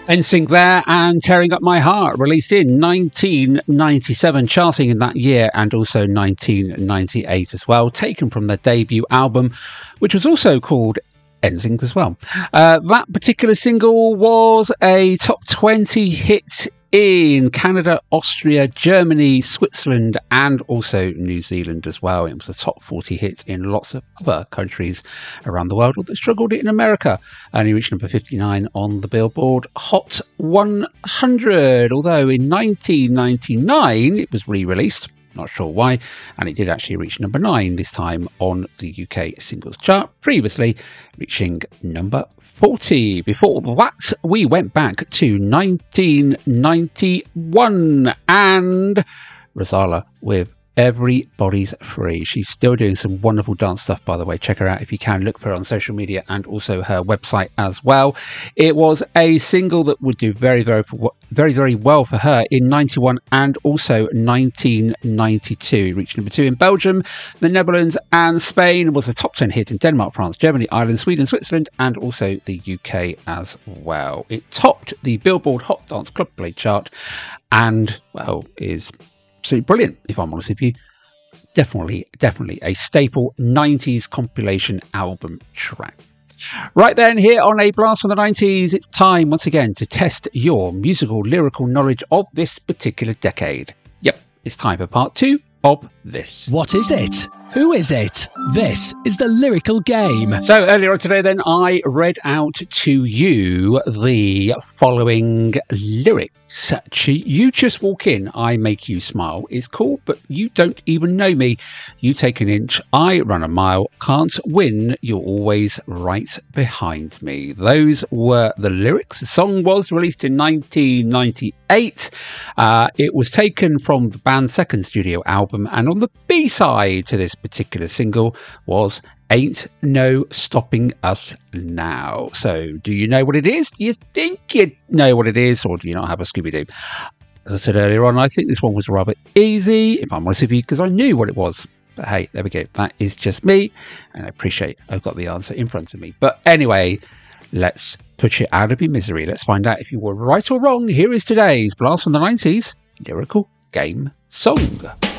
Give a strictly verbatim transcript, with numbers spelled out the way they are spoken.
N Sync there and Tearing Up My Heart, released in nineteen ninety-seven, charting in that year and also nineteen ninety-eight as well, taken from their debut album, which was also called N Sync as well. Uh, that particular single was a top twenty hit in Canada, Austria, Germany, Switzerland, and also New Zealand as well. It was a top forty hit in lots of other countries around the world, although struggled in America. Only reached number fifty-nine on the Billboard Hot one hundred, although in nineteen ninety-nine it was re-released. Not sure why, and it did actually reach number nine this time on the U K singles chart, previously reaching number forty. Before that, we went back to nineteen ninety-one and Rozalla with Everybody's Free. She's still doing some wonderful dance stuff, by the way. Check her out if you can. Look for her on social media and also her website as well. It was a single that would do very, very, very, very well for her in ninety-one and also nineteen ninety-two. It reached number two in Belgium, the Netherlands, and Spain. It was a top ten hit in Denmark, France, Germany, Ireland, Sweden, Switzerland, and also the U K as well. It topped the Billboard Hot Dance Club Play chart and, well, is absolutely brilliant, if I'm honest with you. Definitely, definitely a staple nineties compilation album track. Right then, here on A Blast from the nineties, it's time once again to test your musical lyrical knowledge of this particular decade. Yep, it's time for part two of this. What is it? Who is it? This is the Lyrical Game. So earlier on today then, I read out to you the following lyrics. You just walk in, I make you smile is cool, but you don't even know me. You take an inch, I run a mile. Can't win, you're always right behind me. Those were the lyrics. The song was released in nineteen ninety-eight. Uh, it was taken from the band's second studio album, and on the B-side to this particular single was Ain't No Stopping Us Now. So, do you know what it is? Do you think you know what it is, or do you not have a Scooby-Doo? As I said earlier on, I think this one was rather easy, if I'm honest with you, because I knew what it was. But hey, there we go. That is just me, and I appreciate I've got the answer in front of me. But anyway, let's put you out of your misery. Let's find out if you were right or wrong. Here is today's Blast from the nineties Lyrical Game song.